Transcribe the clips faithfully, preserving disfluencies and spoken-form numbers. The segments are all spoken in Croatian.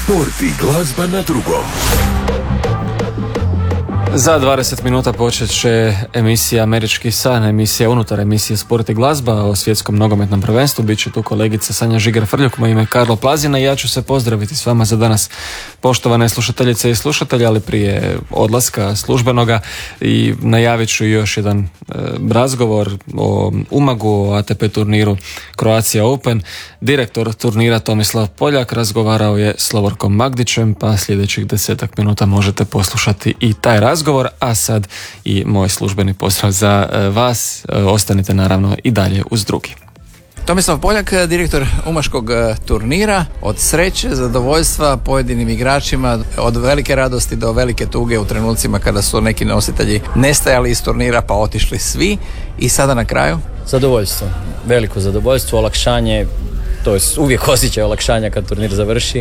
Sport i glazba na drugom. Za dvadeset minuta počet će emisija Američki san, emisija unutar emisije Sport i glazba o svjetskom nogometnom prvenstvu. Biće tu kolegica Sanja Žigar-Frljuk, moje ime Karlo Plazina i ja ću se pozdraviti s vama za danas, poštovane slušateljice i slušatelji, ali prije odlaska službenoga i najavit ću još jedan e, razgovor o Umagu, o A T P turniru Croatia Open. Direktor turnira Tomislav Poljak razgovarao je s Lovorkom Magdićem, pa sljedećih desetak minuta možete poslušati i taj razgovor. A sad i moj službeni pozdrav za vas. Ostanite naravno i dalje uz drugi. Tomislav Poljak, direktor umaškog turnira. Od sreće, zadovoljstva pojedinim igračima, od velike radosti do velike tuge u trenucima kada su neki nositelji nestajali iz turnira pa otišli svi. I sada na kraju? Zadovoljstvo. Veliko zadovoljstvo, olakšanje. To je uvijek osjećaj olakšanja kad turnir završi,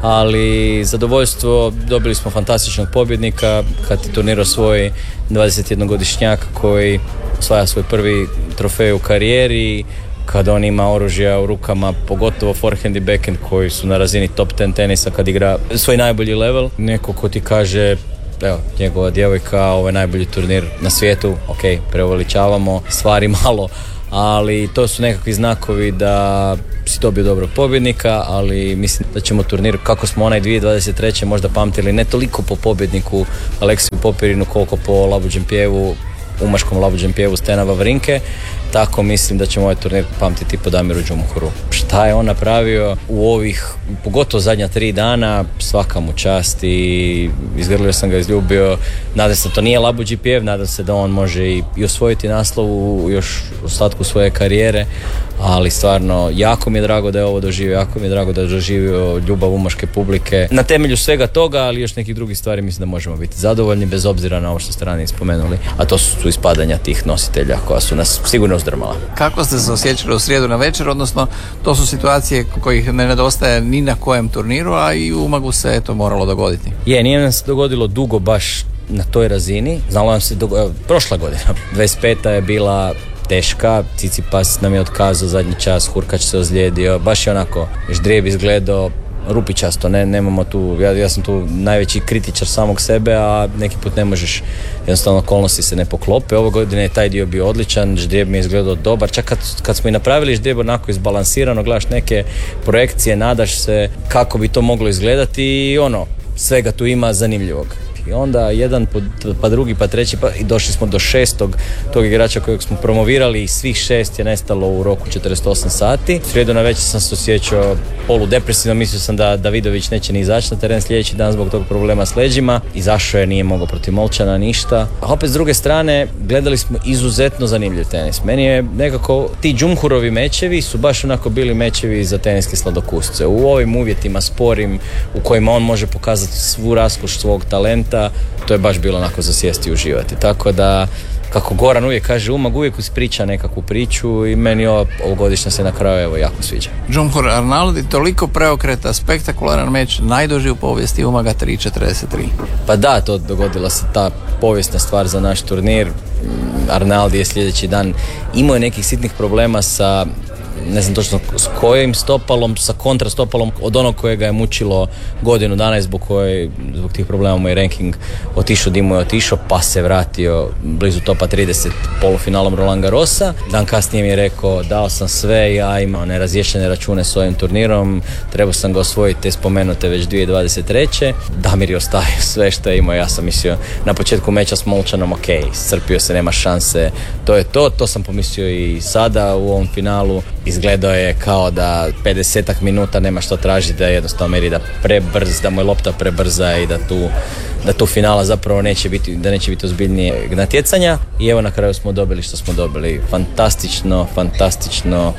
ali zadovoljstvo, dobili smo fantastičnog pobjednika kad je turnir osvoji dvadesetjednogodišnjak koji osvaja svoj prvi trofej u karijeri, kad on ima oružja u rukama, pogotovo forehand i backhand koji su na razini top deset tenisa kad igra svoj najbolji level. Neko ko ti kaže, evo, njegova djevojka, ovo je najbolji turnir na svijetu, ok, preuveličavamo stvari malo, ali to su nekakvi znakovi da si dobio dobrog pobjednika, ali mislim da ćemo turnir, kako smo onaj dvije tisuće dvadeset treće možda pamtili, ne toliko po pobjedniku Aleksiju Popirinu koliko po Labuđem pjevu, umaškom Labuđem pjevu Stena Wawrinke, tako mislim da ćemo ovaj turnir pamtiti po Damiru Džumhuru. Šta je on napravio u ovih, pogotovo zadnja tri dana, svaka mu čast i izgrlio sam ga, izljubio. Nadam se da to nije Labuđi pjev, nadam se da on može i, i osvojiti naslov u još ostatku svoje karijere, ali stvarno jako mi je drago da je ovo doživio, jako mi je drago da je doživio ljubav umaške publike. Na temelju svega toga, ali još nekih drugih stvari mislim da možemo biti zadovoljni bez obzira na ovo što ste ranije spomenuli, a to su ispadanja tih nositelja koja su nas sigurno uzdrmala. Kako ste se osjećali u srijedu na večer, odnosno to su situacije kojih ne nedostaje ni na kojem turniru, a i u Umagu se to moralo dogoditi. Je, nije nam se dogodilo dugo baš na toj razini, znalo nam se dogo... prošla godina, dvadeset peta je bila teška, Cicipas nam je otkazao zadnji čas, Hurkač se ozlijedio, baš je onako ždrijeb izgledao rupičasto, ne, nemamo tu, ja, ja sam tu najveći kritičar samog sebe, a neki put ne možeš, jednostavno okolnosti se ne poklope. Ove godine je taj dio bio odličan, ždrijeb mi je izgledao dobar, čak kad, kad smo i napravili ždrijeb onako izbalansirano, gledaš neke projekcije, nadaš se kako bi to moglo izgledati i ono, svega tu ima zanimljivog. I onda jedan, pa drugi, pa treći, pa i došli smo do šestog tog igrača kojeg smo promovirali i svih šest je nestalo u roku četrdeset osam sati. Srijedu na večer sam se osjećao poludepresivno, mislio sam da Davidović neće ni izaći na teren sljedeći dan zbog tog problema s leđima. Izašao je, nije mogao protiv Molčana ništa. A opet s druge strane, gledali smo izuzetno zanimljiv tenis. Meni je nekako, ti Džumhurovi mečevi su baš onako bili mečevi za teniske sladokusce. U ovim uvjetima sporim, u kojima on može pokazati svu raskoš svog talenta, to je baš bilo onako za sjesti i uživati. Tako da, kako Goran uvijek kaže, Umag uvijek ispriča nekakvu priču i meni ovo ovogodišnja se na kraju evo jako sviđa. Džumhur Arnaldi, toliko preokreta, spektakularan meč, najduži u povijesti Umaga, tri četrdeset tri. Pa da, to dogodila se ta povijesna stvar za naš turnir. Arnaldi je sljedeći dan imao je nekih sitnih problema sa, ne znam točno s kojim stopalom, sa kontrastopalom od onog kojega je mučilo godinu dana i zbog, koje, zbog tih problema mu je ranking otišao di mu je otišao, pa se vratio blizu topa trideset polufinalom Roland Garrosa. Dan kasnije mi je rekao, dao sam sve, ja imao nerazriješene račune s ovim turnirom, trebao sam ga osvojiti te spomenute već dvije tisuće dvadeset treće. Damir je ostavio sve što je imao, ja sam mislio na početku meča s Molčanom, ok, iscrpio se, nema šanse, to je to, to sam pomislio i sada u ovom finalu. Izgledao je kao da pedesetak minuta nema što tražiti, da je jednostavno meri da prebrz, da mu je lopta prebrza i da tu, da tu finala zapravo neće biti, da neće biti ozbiljnije natjecanja. I evo na kraju smo dobili što smo dobili. Fantastično, fantastično,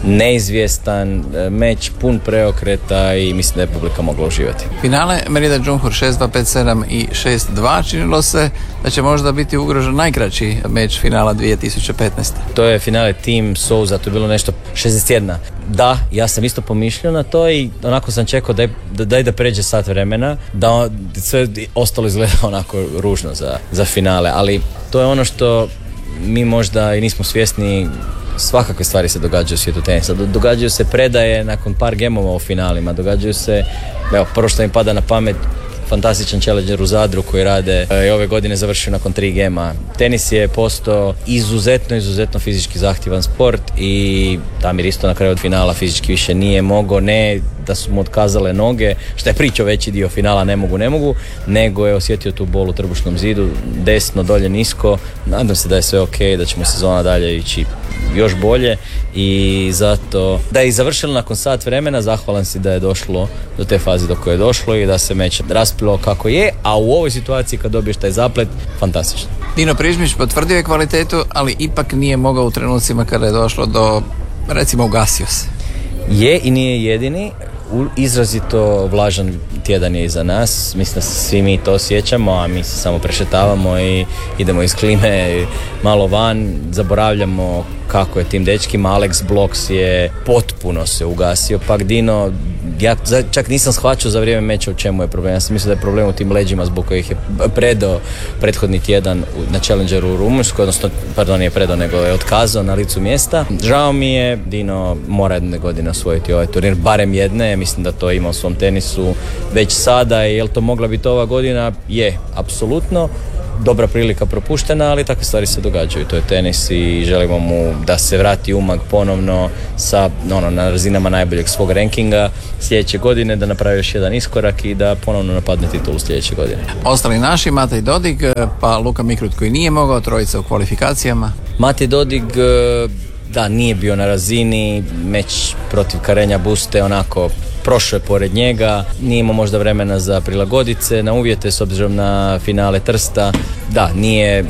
neizvjestan meč, pun preokreta i mislim da je publika mogla uživati. Finale Merida Džumhur šest dva, pet sedam i šest dva, činilo se da će možda biti ugrožen najkraći meč finala dvije tisuće petnaeste. To je finale Team Souza, to je bilo nešto šezdeset jedan. Da, ja sam isto pomišljao na to i onako sam čekao daj da, daj da pređe sat vremena, da sve ostalo izgleda onako ružno za, za finale, ali to je ono što mi možda i nismo svjesni svakakve stvari se događaju u svijetu tenisa. Događaju se predaje nakon par gemova u finalima, događaju se, evo, prvo što mi pada na pamet, fantastičan challenger u Zadru koji rade i ove godine završio nakon tri gema. Tenis je postao izuzetno, izuzetno fizički zahtjevan sport i Damir isto na kraju od finala fizički više nije mogao, ne da su mu otkazale noge, što je pričao veći dio finala, ne mogu, ne mogu, nego je osjetio tu bol u trbušnom zidu, desno, dolje, nisko. Nadam se da je sve ok, da ćemo sezona dalje ići još bolje i zato da je i završilo nakon sat vremena, zahvalan si da je došlo do te faze do koje je došlo i da se meč raspilo kako je, a u ovoj situaciji kad dobiješ taj zaplet, fantastično. Dino Prižmić potvrdio je kvalitetu, ali ipak nije mogao u trenucima kada je došlo do, recimo, ugasio se. Je i nije jedini. Izrazito vlažan tjedan je iza nas, mislim da svi mi to osjećamo, a mi se samo prešetavamo i idemo iz klime malo van, zaboravljamo kako je tim dečkima. Alex Bloks je potpuno se ugasio, pak Dino, ja čak nisam shvaćao za vrijeme meča u čemu je problem. Ja sam mislio da je problem u tim leđima zbog kojih je predao prethodni tjedan na Challengeru u Rumunjskoj, odnosno, pardon, nije predao, nego je otkazao na licu mjesta. Žao mi je, Dino mora jedne godine osvojiti ovaj turnir, barem jedne, mislim da to ima u svom tenisu već sada i je li to mogla biti ova godina? Je, apsolutno. Dobra prilika propuštena, ali takve stvari se događaju. To je tenis i želimo mu da se vrati Umag ponovno sa, ono, na razinama najboljeg svog rankinga sljedeće godine, da napravi još jedan iskorak i da ponovno napadne titulu sljedeće godine. Ostali naši, Matej Dodig, pa Luka Mikrut koji nije mogao, trojica u kvalifikacijama. Matej Dodig, da, nije bio na razini, meč protiv Karenja Buste onako prošao je pored njega, nije imao možda vremena za prilagoditi se na uvjete s obzirom na finale Trsta. Da, nije,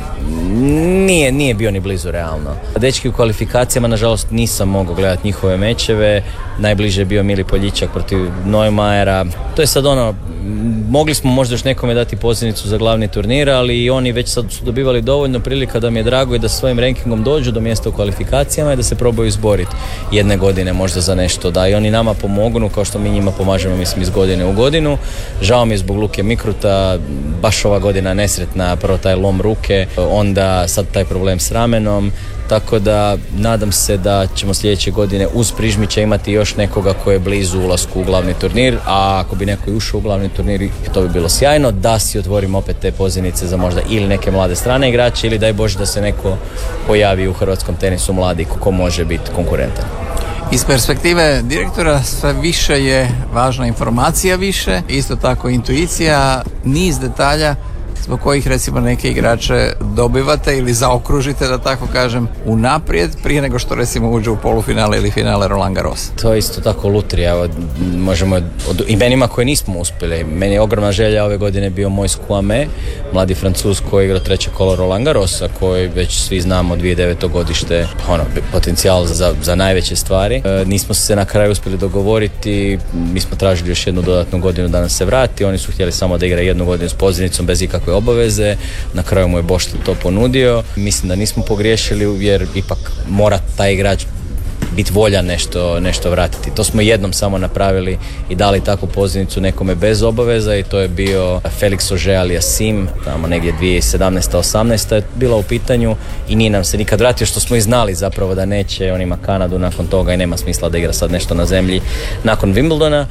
nije, nije bio ni blizu realno. Dečki u kvalifikacijama, nažalost, nisam mogao gledati njihove mečeve. Najbliže je bio Mili Poljičak protiv Neumajera. To je sad ono, mogli smo možda još nekome dati pozivnicu za glavni turnir, ali i oni već sad su dobivali dovoljno prilika da mi je drago i da svojim rankingom dođu do mjesta u kvalifikacijama i da se probaju izboriti jedne godine možda za nešto. Da i oni nama pomognu kao što mi njima pomažemo, mislim, iz godine u godinu. Žao mi je zbog Luke Mikruta, baš ova godina nesretna, prvo taj lom ruke, onda sad taj problem s ramenom, tako da nadam se da ćemo sljedeće godine uz Prižmića imati još nekoga ko je blizu ulasku u glavni turnir, a ako bi neko ušao u glavni turnir, to bi bilo sjajno, da si otvorimo opet te pozivnice za možda ili neke mlade strane igrače ili daj Bože da se neko pojavi u hrvatskom tenisu mladi ko može biti konkurentan. Iz perspektive direktora sve više je važna informacija više, isto tako intuicija, niz detalja zbog kojih recimo neke igrače dobivate ili zaokružite, da tako kažem, unaprijed prije nego što recimo uđe u polufinale ili finale Roland Garros. To je isto tako lutrija, možemo od imenima koje nismo uspjeli. Meni je ogromna želja ove godine bio Moise Kouame, mladi Francuz koji igra treće kolo Roland Garrosa, koji već svi znamo dvije tisuće deveto godište, ono, potencijal za, za najveće stvari. E, nismo se na kraju uspjeli dogovoriti, mi smo tražili još jednu dodatnu godinu da nas se vrati, oni su htjeli samo da igra jednu godinu s pozivnicom bez ikakve obaveze, na kraju mu je Boštel to ponudio. Mislim da nismo pogriješili jer ipak mora taj igrač biti voljan nešto, nešto vratiti. To smo jednom samo napravili i dali takvu pozivnicu nekome bez obaveza i to je bio Felix Auger-Aliassime, tamo negdje dvije tisuće sedamnaesta osamnaesta je bila u pitanju i nije nam se nikad vratio, što smo i znali zapravo da neće. On ima Kanadu nakon toga i nema smisla da igra sad nešto na zemlji nakon Wimbledona,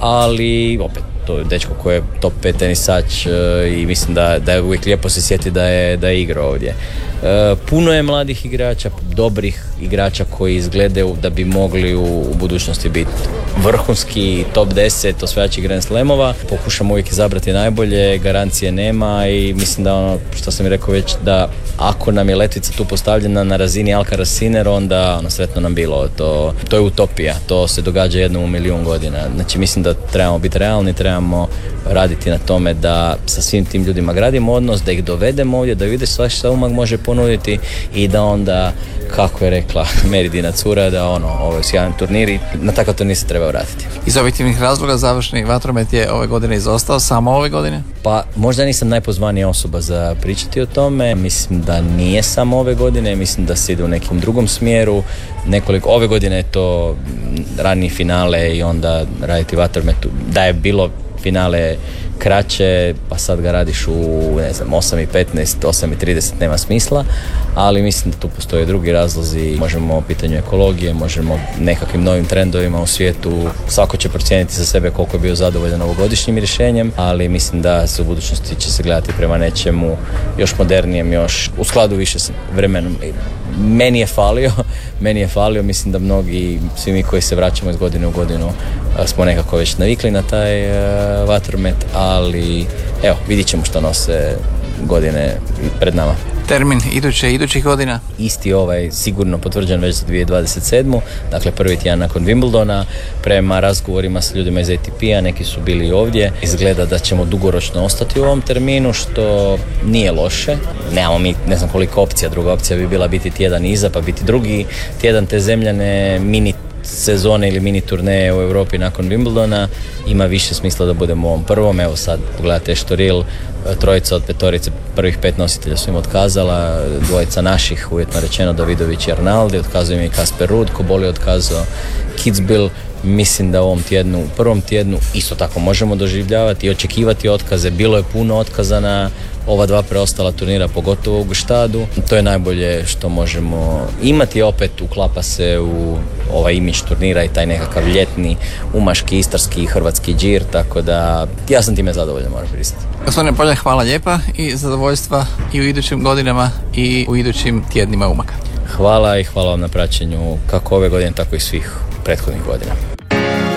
ali opet to je dečko koji je top pet tenisač i mislim da, da je uvijek lijepo se sjeti da je, da je igrao ovdje. E, puno je mladih igrača, dobrih igrača koji izgledaju da bi mogli u, u budućnosti biti vrhunski, top deset osvajači Grand Slamova. Pokušamo uvijek izabrati najbolje, garancije nema i mislim da ono što sam i rekao već, da ako nam je letvica tu postavljena na razini Alcaraz Sinner, onda ono, sretno nam bilo. To, to je utopija, to se događa jednom u milijun godina. Znači mislim da trebamo biti realni, trebamo raditi na tome da sa svim tim ljudima gradimo odnos, da ih dovedemo ovdje, da vidiš svaš šta Umag može ponuditi i da onda, kako je rekla Meridina cura, da ono, ovo je sjajan turnir i na takav turnir se treba vratiti. Iz objektivnih razloga završni vatromet je ove godine izostao, samo ove godine? Pa možda nisam najpozvanija osoba za pričati o tome, mislim da nije samo ove godine, mislim da se ide u nekom drugom smjeru. Nekoliko, ove godine je to ranije finale i onda raditi vatrometu, da je bilo finale kraće, pa sad ga radiš u, ne znam, osam i petnaest, osam i trideset, nema smisla, ali mislim da tu postoje drugi razlozi. Možemo o pitanju ekologije, možemo nekakvim novim trendovima u svijetu, svako će procijeniti za sebe koliko je bio zadovoljan ovogodišnjim rješenjem, ali mislim da se u budućnosti će se gledati prema nečemu još modernijem, još u skladu više s vremenom. Meni je falio, meni je falio, mislim da mnogi, svi mi koji se vraćamo iz godine u godinu, smo nekako već navikli na taj uh, vatermet, ali evo, vidit ćemo što nose godine pred nama. Termin iduće, idućih godina? Isti ovaj, sigurno potvrđen već za dvije tisuće dvadeset sedmu. Dakle prvi tjedan nakon Wimbledona, prema razgovorima s ljudima iz A T P-a, neki su bili ovdje. Izgleda da ćemo dugoročno ostati u ovom terminu, što nije loše. Nemamo mi, ne znam koliko opcija, druga opcija bi bila biti tjedan iza, pa biti drugi tjedan te zemljane mini sezone ili mini turneje u Europi nakon Wimbledona. Ima više smisla da budemo u ovom prvom. Evo sad pogledate Estoril, trojica od petorice, prvih pet nositelja su im otkazala, dvojica naših, uvjetno rečeno, Davidović i Arnaldi, otkazuje im i Kasper Ruud, Koboli otkazao Kitzbühel. Mislim da u ovom tjednu, u prvom tjednu isto tako možemo doživljavati i očekivati otkaze. Bilo je puno otkaza na ova dva preostala turnira, pogotovo u Gštadu. To je najbolje što možemo imati, opet uklapa se u ovaj imidž turnira i taj nekakav ljetni, umaški, istarski, hrvatski džir, tako da ja sam time zadovoljan, moram pristati. Gospodine Poljak, hvala lijepa i zadovoljstva i u idućim godinama i u idućim tjednima umaka. Hvala i hvala vam na praćenju kako ove godine, tako i svih prethodnih godina.